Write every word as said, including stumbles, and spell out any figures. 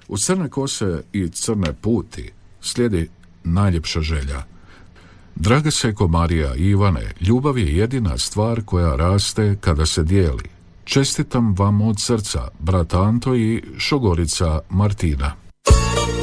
Uz crne kose i crne puti slijedi najljepša želja. Draga seko Marija i Ivane, ljubav je jedina stvar koja raste kada se dijeli. Čestitam vam od srca, brat Anto i šogorica Martina.